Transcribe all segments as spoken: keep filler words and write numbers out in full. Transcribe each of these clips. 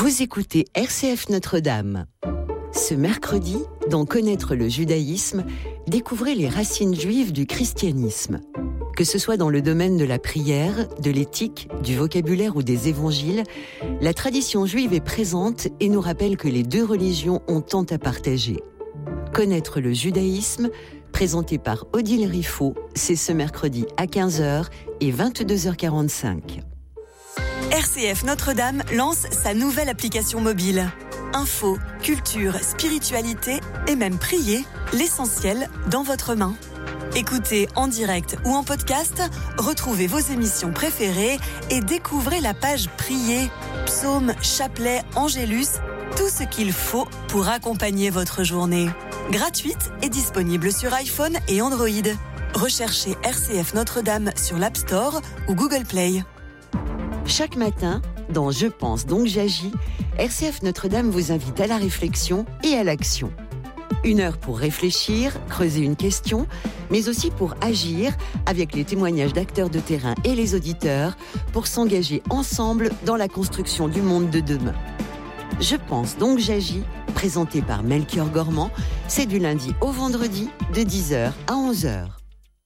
Vous écoutez R C F Notre-Dame. Ce mercredi, dans Connaître le judaïsme, découvrez les racines juives du christianisme. Que ce soit dans le domaine de la prière, de l'éthique, du vocabulaire ou des évangiles, la tradition juive est présente et nous rappelle que les deux religions ont tant à partager. Connaître le judaïsme, présenté par Odile Riffaut, c'est ce mercredi à quinze heures et vingt-deux heures quarante-cinq. R C F Notre-Dame lance sa nouvelle application mobile. Info, culture, spiritualité et même prier, l'essentiel dans votre main. Écoutez en direct ou en podcast, retrouvez vos émissions préférées et découvrez la page Prier, psaumes, chapelets, angélus, tout ce qu'il faut pour accompagner votre journée. Gratuite et disponible sur iPhone et Android. Recherchez R C F Notre-Dame sur l'App Store ou Google Play. Chaque matin, dans Je pense donc j'agis, R C F Notre-Dame vous invite à la réflexion et à l'action. Une heure pour réfléchir, creuser une question, mais aussi pour agir avec les témoignages d'acteurs de terrain et les auditeurs pour s'engager ensemble dans la construction du monde de demain. Je pense donc j'agis, présenté par Melchior Gormand, c'est du lundi au vendredi de dix heures à onze heures.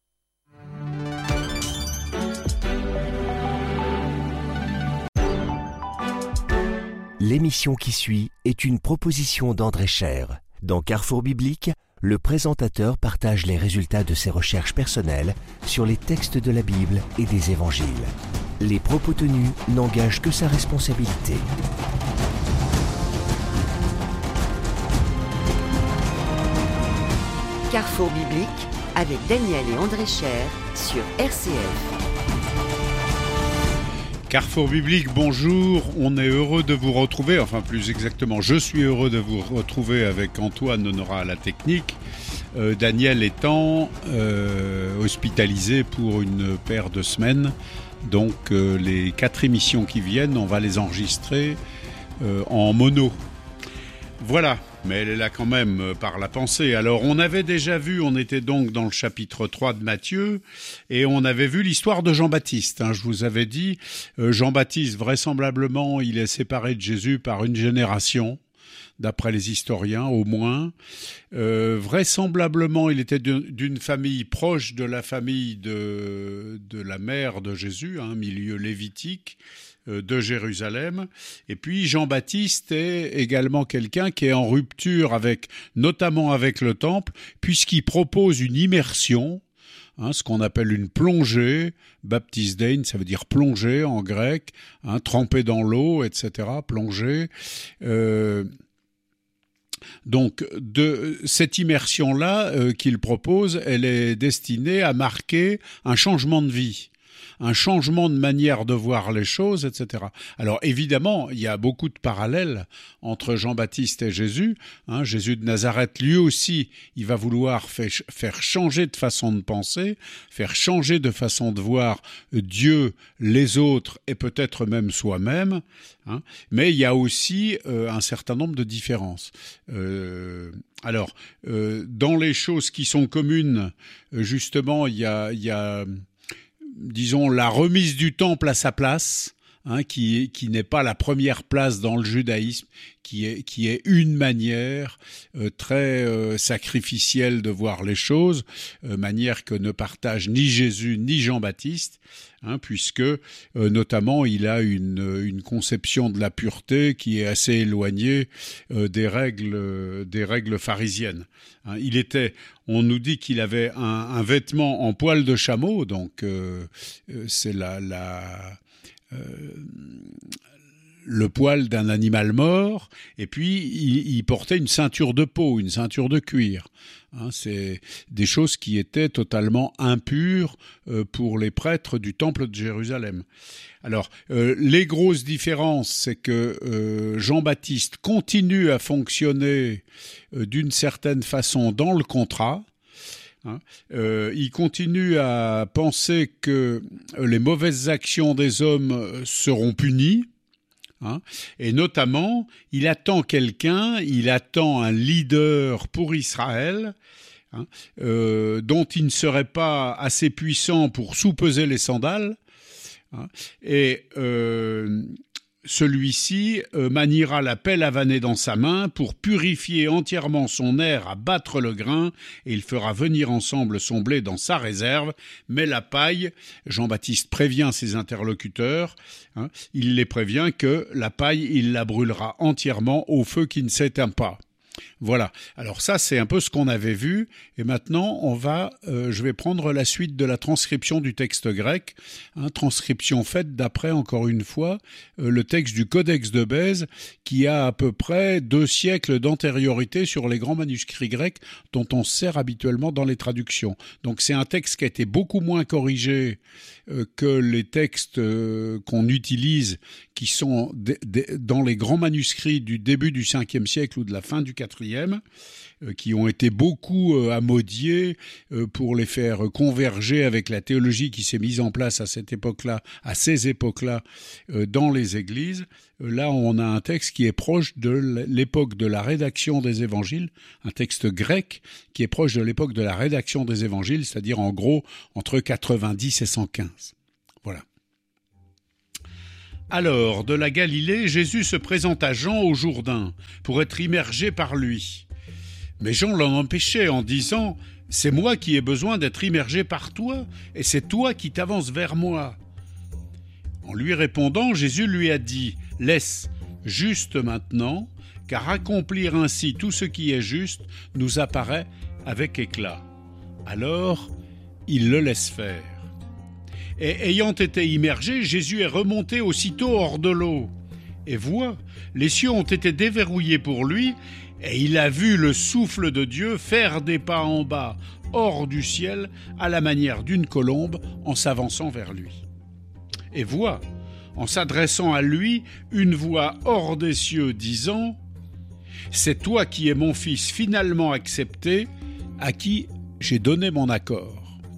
L'émission qui suit est une proposition d'André Cher. Dans Carrefour Biblique, le présentateur partage les résultats de ses recherches personnelles sur les textes de la Bible et des évangiles. Les propos tenus n'engagent que sa responsabilité. Carrefour Biblique avec Daniel et André Cher sur R C F. Carrefour Biblique, bonjour, on est heureux de vous retrouver, enfin plus exactement, je suis heureux de vous retrouver avec Antoine Honora à la technique, euh, Daniel étant euh, hospitalisé pour une paire de semaines, donc euh, les quatre émissions qui viennent, on va les enregistrer euh, en mono. Voilà, mais elle est là quand même euh, par la pensée. Alors on avait déjà vu, on était donc dans le chapitre trois de Matthieu, et on avait vu l'histoire de Jean-Baptiste. Hein, je vous avais dit, euh, Jean-Baptiste, vraisemblablement, il est séparé de Jésus par une génération, d'après les historiens au moins. Euh, vraisemblablement, il était de, d'une famille proche de la famille de, de la mère de Jésus, un hein, milieu lévitique, de Jérusalem. Et puis Jean-Baptiste est également quelqu'un qui est en rupture avec, notamment avec le temple, puisqu'il propose une immersion, hein, ce qu'on appelle une plongée, baptisdein, ça veut dire plonger en grec, hein, tremper dans l'eau, et cetera, plonger. Euh, Donc, de cette immersion-là euh, qu'il propose, elle est destinée à marquer un changement de vie, un changement de manière de voir les choses, et cetera. Alors évidemment, il y a beaucoup de parallèles entre Jean-Baptiste et Jésus. Hein, Jésus de Nazareth, lui aussi, il va vouloir fait, faire changer de façon de penser, faire changer de façon de voir Dieu, les autres et peut-être même soi-même. Hein, mais il y a aussi euh, un certain nombre de différences. Euh, alors, euh, dans les choses qui sont communes, justement, il y a... Il y a disons, la remise du temple à sa place, hein, qui, qui n'est pas la première place dans le judaïsme, qui est, qui est une manière euh, très euh, sacrificielle de voir les choses, euh, manière que ne partagent ni Jésus ni Jean-Baptiste, hein, puisque euh, notamment il a une, une conception de la pureté qui est assez éloignée euh, des règles, euh, des règles pharisiennes. Hein, il était, on nous dit qu'il avait un, un vêtement en poil de chameau, donc euh, c'est la, la euh, le poil d'un animal mort, et puis il, il portait une ceinture de peau, une ceinture de cuir. Hein, c'est des choses qui étaient totalement impures euh, pour les prêtres du temple de Jérusalem. Alors, euh, les grosses différences, c'est que euh, Jean-Baptiste continue à fonctionner euh, d'une certaine façon dans le contrat. Hein, euh, il continue à penser que les mauvaises actions des hommes seront punies. Hein, et notamment, il attend quelqu'un, il attend un leader pour Israël, hein, euh, dont il ne serait pas assez puissant pour soupeser les sandales. Hein, et euh, celui-ci euh, maniera la pelle avanée dans sa main pour purifier entièrement son aire à battre le grain, et il fera venir ensemble son blé dans sa réserve, mais la paille, Jean-Baptiste prévient ses interlocuteurs, hein, il les prévient que la paille, il la brûlera entièrement au feu qui ne s'éteint pas. Voilà, alors ça c'est un peu ce qu'on avait vu, et maintenant on va, euh, je vais prendre la suite de la transcription du texte grec, hein, transcription faite d'après, encore une fois, euh, le texte du Codex de Bèze, qui a à peu près deux siècles d'antériorité sur les grands manuscrits grecs dont on se sert habituellement dans les traductions. Donc c'est un texte qui a été beaucoup moins corrigé euh, que les textes euh, qu'on utilise, qui sont d- d- dans les grands manuscrits du début du cinquième siècle ou de la fin du quatrième, euh, qui ont été beaucoup euh, amodiés euh, pour les faire converger avec la théologie qui s'est mise en place à cette époque-là, à ces époques-là, euh, dans les églises. Euh, là, on a un texte qui est proche de l'époque de la rédaction des évangiles, un texte grec qui est proche de l'époque de la rédaction des évangiles, c'est-à-dire en gros entre quatre-vingt-dix et cent quinze. Voilà. Alors, de la Galilée, Jésus se présente à Jean au Jourdain pour être immergé par lui. Mais Jean l'en empêchait en disant « C'est moi qui ai besoin d'être immergé par toi, et c'est toi qui t'avances vers moi. » En lui répondant, Jésus lui a dit « Laisse, juste maintenant, car accomplir ainsi tout ce qui est juste nous apparaît avec éclat. » Alors, il le laisse faire. Et ayant été immergé, Jésus est remonté aussitôt hors de l'eau. Et vois, les cieux ont été déverrouillés pour lui, et il a vu le souffle de Dieu faire des pas en bas, hors du ciel, à la manière d'une colombe, en s'avançant vers lui. Et vois, en s'adressant à lui, une voix hors des cieux disant « C'est toi qui es mon fils finalement accepté, à qui j'ai donné mon accord. »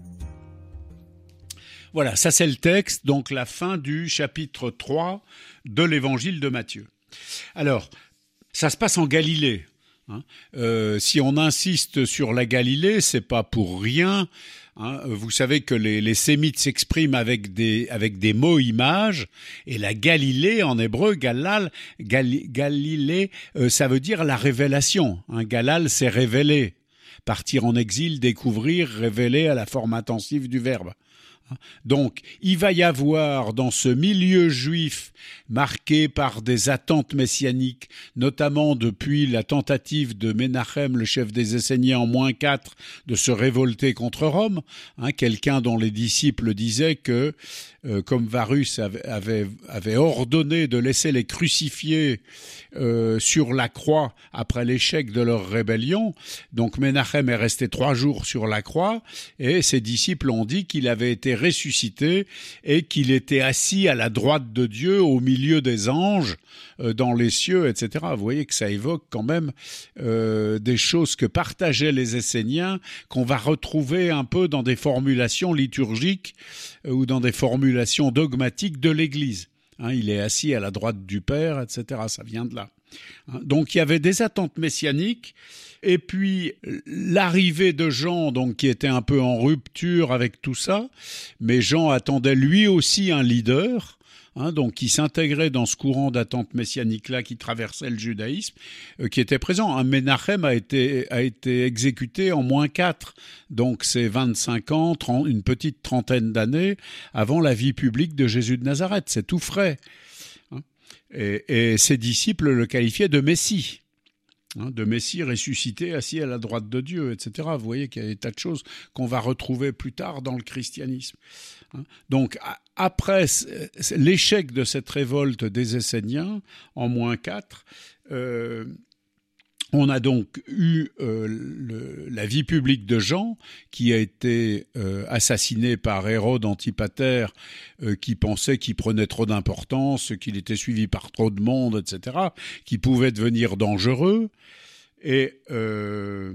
Voilà, ça c'est le texte, donc la fin du chapitre trois de l'évangile de Matthieu. Alors, ça se passe en Galilée. Hein. Euh, si on insiste sur la Galilée, c'est pas pour rien. Hein. Vous savez que les, les Sémites s'expriment avec des, avec des mots-images, et la Galilée, en hébreu, Galal, Gali, Galilée, euh, ça veut dire la révélation. Hein. Galal, c'est révéler. Partir en exil, découvrir, révéler à la forme intensive du verbe. Donc, il va y avoir dans ce milieu juif marqué par des attentes messianiques, notamment depuis la tentative de Ménachem, le chef des Esséniens, en moins quatre, de se révolter contre Rome, hein, quelqu'un dont les disciples disaient que, euh, comme Varus avait, avait, avait ordonné de laisser les crucifier euh, sur la croix après l'échec de leur rébellion, donc Ménachem est resté trois jours sur la croix, et ses disciples ont dit qu'il avait été ressuscité et qu'il était assis à la droite de Dieu au milieu des anges euh, dans les cieux, et cetera. Vous voyez que ça évoque quand même euh, des choses que partageaient les Esséniens, qu'on va retrouver un peu dans des formulations liturgiques euh, ou dans des formulations dogmatiques de l'Église. Hein, il est assis à la droite du Père, et cetera. Ça vient de là. Hein, donc il y avait des attentes messianiques. Et puis l'arrivée de Jean, donc qui était un peu en rupture avec tout ça, mais Jean attendait lui aussi un leader, hein, donc qui s'intégrait dans ce courant d'attente messianique-là qui traversait le judaïsme, euh, qui était présent. Un Ménachem a été, a été exécuté en moins quatre, donc c'est vingt-cinq ans, trente, une petite trentaine d'années avant la vie publique de Jésus de Nazareth, c'est tout frais. Hein. Et, et ses disciples le qualifiaient de Messie. Hein, de Messie ressuscité, assis à la droite de Dieu, et cetera. Vous voyez qu'il y a des tas de choses qu'on va retrouver plus tard dans le christianisme. Hein. Donc, après l'échec de cette révolte des Esséniens, en moins quatre, euh, on a donc eu euh, le, la vie publique de Jean, qui a été euh, assassiné par Hérode Antipater, euh, qui pensait qu'il prenait trop d'importance, qu'il était suivi par trop de monde, et cetera, qui pouvait devenir dangereux. Et euh,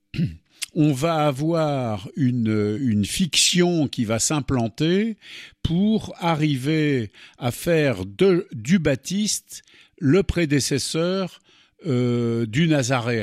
on va avoir une, une fiction qui va s'implanter pour arriver à faire de, du Baptiste le prédécesseur Euh, du Nazaréen.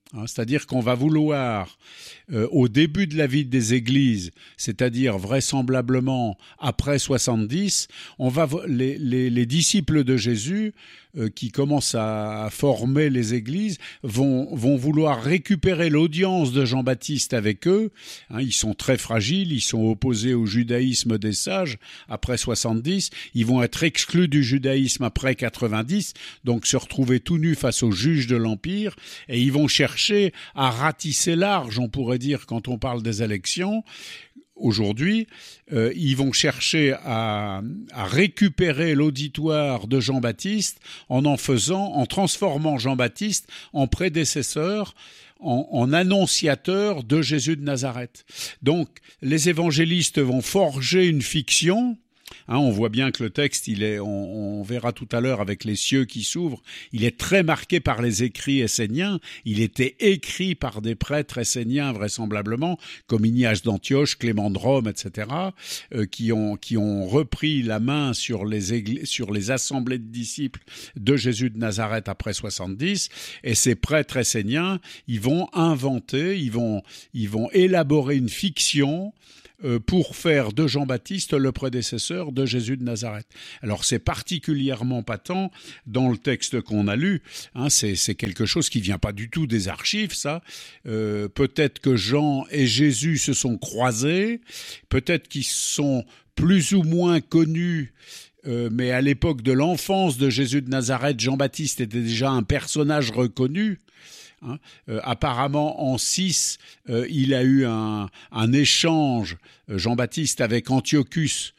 Hein, c'est-à-dire qu'on va vouloir, euh, au début de la vie des églises, c'est-à-dire vraisemblablement après soixante-dix, on va les, les, les disciples de Jésus euh, qui commencent à, à former les églises vont, vont vouloir récupérer l'audience de Jean-Baptiste avec eux. Hein, ils sont très fragiles, ils sont opposés au judaïsme des sages après soixante-dix, ils vont être exclus du judaïsme après quatre-vingt-dix, donc se retrouver tout nus face aux juges de l'Empire, et ils vont chercher à ratisser large, on pourrait dire, quand on parle des élections. Aujourd'hui, euh, ils vont chercher à, à récupérer l'auditoire de Jean-Baptiste en en faisant, en transformant Jean-Baptiste en prédécesseur, en, en annonciateur de Jésus de Nazareth. Donc, les évangélistes vont forger une fiction. Hein, on voit bien que le texte, il est, on, on verra tout à l'heure avec les cieux qui s'ouvrent, il est très marqué par les écrits esséniens. Il était écrit par des prêtres esséniens vraisemblablement, comme Ignace d'Antioche, Clément de Rome, et cetera, euh, qui ont qui ont repris la main sur les églises, sur les assemblées de disciples de Jésus de Nazareth après soixante-dix. Et ces prêtres esséniens, ils vont inventer, ils vont ils vont élaborer une fiction pour faire de Jean-Baptiste le prédécesseur de Jésus de Nazareth. Alors c'est particulièrement patent dans le texte qu'on a lu, hein, c'est, c'est quelque chose qui vient pas du tout des archives, ça. Euh, peut-être que Jean et Jésus se sont croisés, peut-être qu'ils sont plus ou moins connus, euh, mais à l'époque de l'enfance de Jésus de Nazareth, Jean-Baptiste était déjà un personnage reconnu. Hein, euh, apparemment en six, euh, il a eu un, un échange, euh, Jean-Baptiste, avec Antiochus,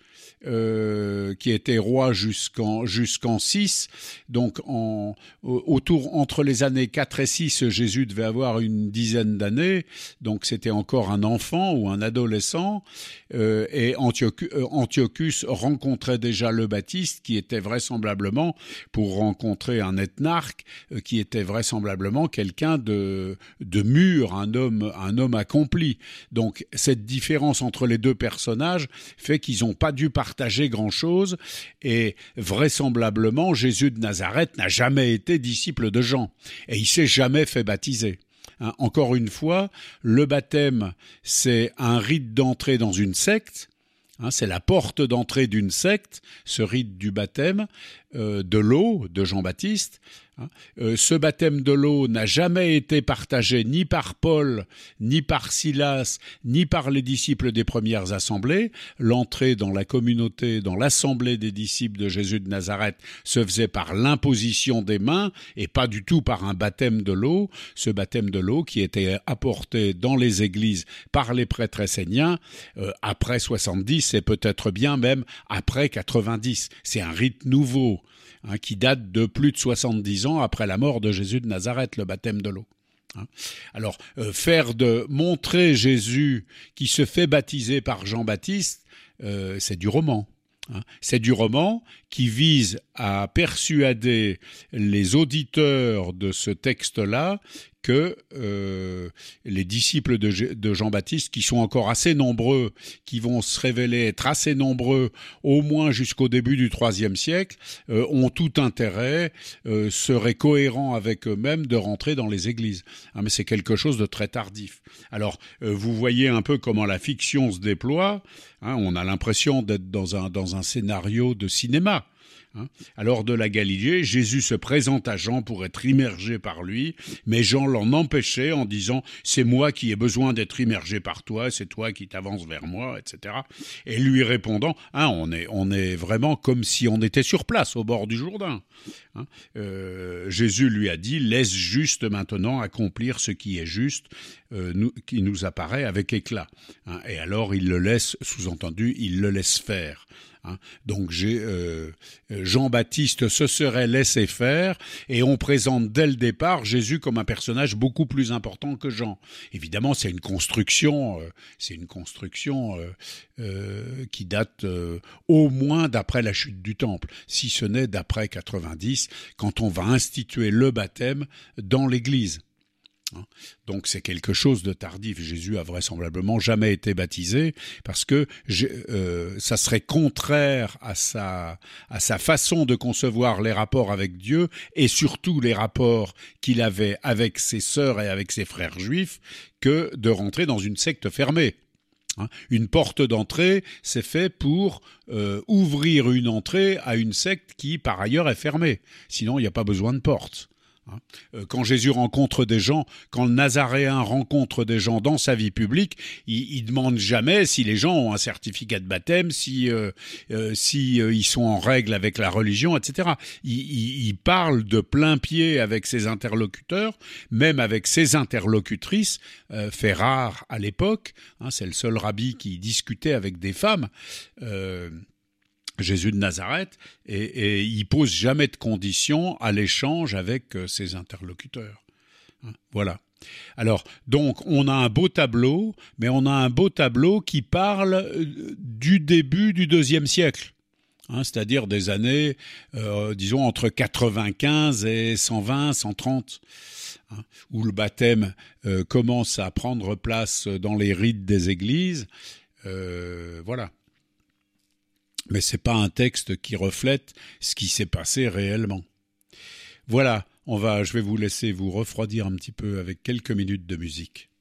euh, qui était roi jusqu'en jusqu'en six. Donc en, autour entre les années quatre et six, Jésus devait avoir une dizaine d'années, donc c'était encore un enfant ou un adolescent, euh, et Antiochus, euh, Antiochus rencontrait déjà le Baptiste, qui était vraisemblablement, pour rencontrer un ethnarque, euh, qui était vraisemblablement quelqu'un de de mûr, un homme un homme accompli. Donc cette différence entre les deux personnages fait qu'ils n'ont pas dû partager grand-chose, et vraisemblablement Jésus de Nazareth n'a jamais été disciple de Jean, et il s'est jamais fait baptiser. Hein, encore une fois, le baptême, c'est un rite d'entrée dans une secte, hein, c'est la porte d'entrée d'une secte, ce rite du baptême, euh, de l'eau de Jean-Baptiste. Hein. Euh, ce baptême de l'eau n'a jamais été partagé ni par Paul, ni par Silas, ni par les disciples des premières assemblées. L'entrée dans la communauté, dans l'assemblée des disciples de Jésus de Nazareth se faisait par l'imposition des mains et pas du tout par un baptême de l'eau. Ce baptême de l'eau qui était apporté dans les églises par les prêtres esséniens euh, après soixante-dix et peut-être bien même après quatre-vingt-dix. C'est un rite nouveau. Hein, qui date de plus de soixante-dix ans après la mort de Jésus de Nazareth, le baptême de l'eau. Hein. Alors, euh, faire de montrer Jésus qui se fait baptiser par Jean-Baptiste, euh, c'est du roman. Hein. C'est du roman qui vise à persuader les auditeurs de ce texte-là que euh, les disciples de, de Jean-Baptiste, qui sont encore assez nombreux, qui vont se révéler être assez nombreux au moins jusqu'au début du troisième siècle, euh, ont tout intérêt, euh, seraient cohérents avec eux-mêmes de rentrer dans les églises. Hein, mais c'est quelque chose de très tardif. Alors, euh, vous voyez un peu comment la fiction se déploie. Hein, on a l'impression d'être dans un, dans un scénario de cinéma. Alors de la Galilée, Jésus se présente à Jean pour être immergé par lui, mais Jean l'en empêchait en disant « c'est moi qui ai besoin d'être immergé par toi, c'est toi qui t'avances vers moi, et cetera » Et lui répondant hein, « on est, on est vraiment comme si on était sur place, au bord du Jourdain. Hein, » euh, Jésus lui a dit « laisse juste maintenant accomplir ce qui est juste, euh, nous, qui nous apparaît avec éclat. Hein, » Et alors il le laisse, sous-entendu, il le laisse faire. Hein, donc j'ai, euh, Jean-Baptiste se serait laissé faire, et on présente dès le départ Jésus comme un personnage beaucoup plus important que Jean. Évidemment, c'est une construction, euh, c'est une construction euh, euh, qui date euh, au moins d'après la chute du temple, si ce n'est d'après quatre-vingt-dix, quand on va instituer le baptême dans l'Église. Donc c'est quelque chose de tardif. Jésus a vraisemblablement jamais été baptisé parce que euh, ça serait contraire à sa, à sa façon de concevoir les rapports avec Dieu et surtout les rapports qu'il avait avec ses sœurs et avec ses frères juifs que de rentrer dans une secte fermée. Une porte d'entrée, c'est fait pour euh, ouvrir une entrée à une secte qui par ailleurs est fermée. Sinon il n'y a pas besoin de porte. Quand Jésus rencontre des gens, quand le Nazaréen rencontre des gens dans sa vie publique, il, il demande jamais si les gens ont un certificat de baptême, si euh, euh, si euh, ils sont en règle avec la religion, et cetera. Il, il, il parle de plein pied avec ses interlocuteurs, même avec ses interlocutrices, euh, fait rare à l'époque. Hein, c'est le seul rabbi qui discutait avec des femmes. Euh, Jésus de Nazareth, et, et il pose jamais de conditions à l'échange avec euh, ses interlocuteurs. Hein, voilà. Alors, donc, on a un beau tableau, mais on a un beau tableau qui parle euh, du début du deuxième siècle, hein, c'est-à-dire des années, euh, disons, entre quatre-vingt-quinze et cent vingt, cent trente, hein, où le baptême euh, commence à prendre place dans les rites des églises. Euh, voilà. Mais c'est pas un texte qui reflète ce qui s'est passé réellement. Voilà, on va, je vais vous laisser vous refroidir un petit peu avec quelques minutes de musique.